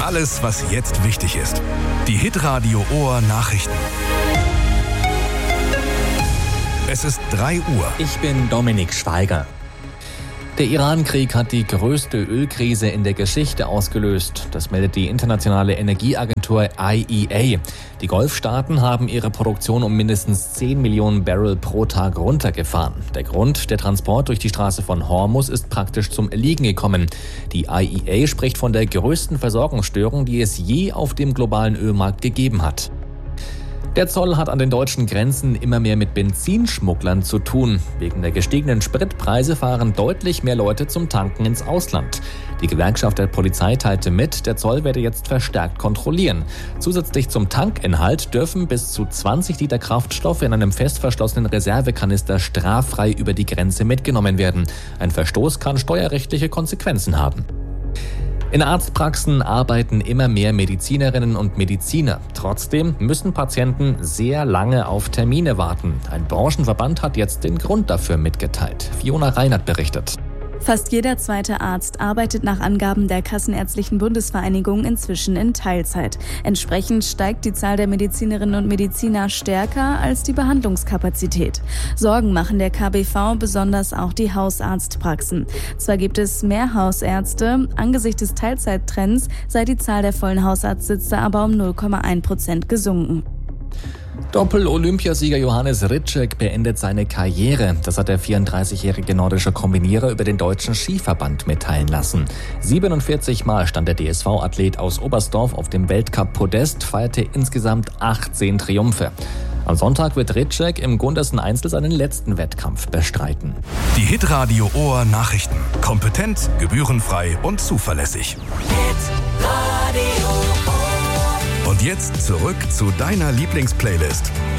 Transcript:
Alles, was jetzt wichtig ist. Die Hitradio Ohr Nachrichten. Es ist 3 Uhr. Ich bin Dominik Schweiger. Der Iran-Krieg hat die größte Ölkrise in der Geschichte ausgelöst. Das meldet die internationale Energieagentur IEA. Die Golfstaaten haben ihre Produktion um mindestens 10 Millionen Barrel pro Tag runtergefahren. Der Grund, der Transport durch die Straße von Hormuz ist praktisch zum Erliegen gekommen. Die IEA spricht von der größten Versorgungsstörung, die es je auf dem globalen Ölmarkt gegeben hat. Der Zoll hat an den deutschen Grenzen immer mehr mit Benzinschmugglern zu tun. Wegen der gestiegenen Spritpreise fahren deutlich mehr Leute zum Tanken ins Ausland. Die Gewerkschaft der Polizei teilte mit, der Zoll werde jetzt verstärkt kontrollieren. Zusätzlich zum Tankinhalt dürfen bis zu 20 Liter Kraftstoff in einem fest verschlossenen Reservekanister straffrei über die Grenze mitgenommen werden. Ein Verstoß kann steuerrechtliche Konsequenzen haben. In Arztpraxen arbeiten immer mehr Medizinerinnen und Mediziner. Trotzdem müssen Patienten sehr lange auf Termine warten. Ein Branchenverband hat jetzt den Grund dafür mitgeteilt. Fiona Reinert berichtet. Fast jeder zweite Arzt arbeitet nach Angaben der Kassenärztlichen Bundesvereinigung inzwischen in Teilzeit. Entsprechend steigt die Zahl der Medizinerinnen und Mediziner stärker als die Behandlungskapazität. Sorgen machen der KBV besonders auch die Hausarztpraxen. Zwar gibt es mehr Hausärzte, angesichts des Teilzeittrends sei die Zahl der vollen Hausarztsitze aber um 0,1% gesunken. Doppel-Olympiasieger Johannes Ritschek beendet seine Karriere. Das hat der 34-jährige nordische Kombinierer über den Deutschen Skiverband mitteilen lassen. 47 Mal stand der DSV-Athlet aus Oberstdorf auf dem Weltcup-Podest, feierte insgesamt 18 Triumphe. Am Sonntag wird Ritschek im Gundersen-Einzel seinen letzten Wettkampf bestreiten. Die Hitradio Ohr Nachrichten. Kompetent, gebührenfrei und zuverlässig. Und jetzt zurück zu deiner Lieblingsplaylist.